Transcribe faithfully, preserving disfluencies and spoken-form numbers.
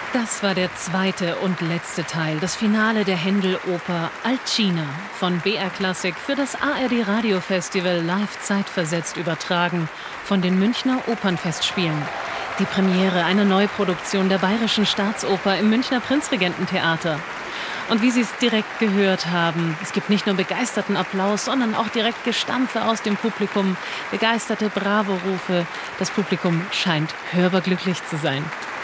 Das war der zweite und letzte Teil, das Finale der Händel-Oper Alcina von B R Classic für das A R D Radiofestival live zeitversetzt übertragen von den Münchner Opernfestspielen. Die Premiere einer Neuproduktion der Bayerischen Staatsoper im Münchner Prinzregententheater. Und wie Sie es direkt gehört haben, es gibt nicht nur begeisterten Applaus, sondern auch direkt Gestampfe aus dem Publikum, begeisterte Bravo-Rufe. Das Publikum scheint hörbar glücklich zu sein.